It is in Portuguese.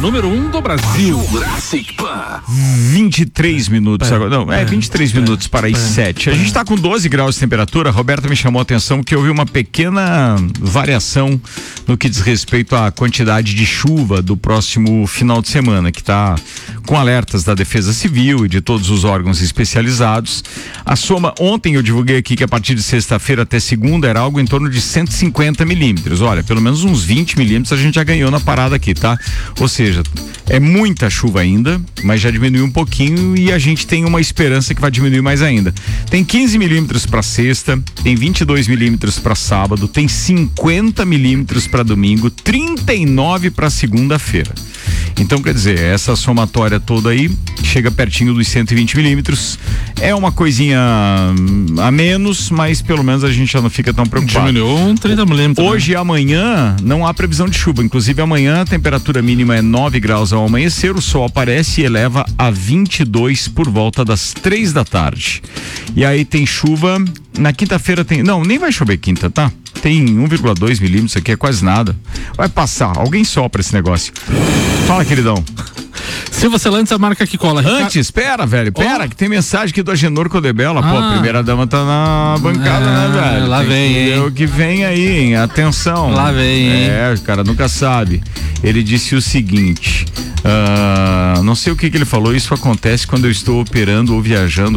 número 1 do Brasil. 23 minutos agora. Não, 23 minutos para as 7. A gente está com 12 graus de temperatura. A Roberta me chamou a atenção que houve uma pequena variação no que diz respeito à quantidade de chuva do próximo final de semana, que está com alertas da Defesa Civil e de todos os órgãos especializados. A soma, ontem eu divulguei aqui que a partir de sexta-feira até segunda era algo em torno de 150 milímetros. Olha, pelo menos uns 20 milímetros a gente já ganhou na parada aqui, tá? Ou seja, é muita chuva ainda, mas já diminuiu um pouquinho e a gente tem uma esperança que vai diminuir mais ainda. Tem 15 milímetros para sexta, tem 22 milímetros para sábado, tem 50 milímetros para domingo, 39 para segunda-feira. Então, quer dizer, essa somatória toda aí chega pertinho dos 120 milímetros. É uma coisinha a menos, mas pelo menos a gente já não fica tão preocupado. Diminuiu 30 milímetros. Hoje e amanhã não há previsão de chuva. Inclusive amanhã a temperatura mínima é 9 graus ao amanhecer, o sol aparece e eleva a 22 por volta das 3 da tarde. E aí tem chuva, na quinta-feira tem... Não, nem vai chover quinta, tá? Tem 1,2 milímetros aqui, é quase nada. Vai passar, alguém sopra esse negócio. Fala, queridão. Silva Celantes, a marca que cola. Antes, espera, velho, que tem mensagem aqui do Agenor Codebella. Pô, a primeira dama tá na bancada, né, velho? Lá vem, hein? O que vem aí, hein? Atenção. Lá vem, hein? O cara nunca sabe. Ele disse o seguinte, não sei o que ele falou, isso acontece quando eu estou operando ou viajando